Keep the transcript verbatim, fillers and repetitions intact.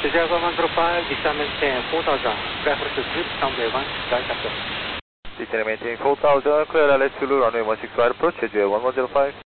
Jaguar one zero five, descend maintain four thousand, preference to sweep, runway one, right after. Descend maintain four thousand, clear L S Zulu, runway one six five, approach, Jaguar one one zero five.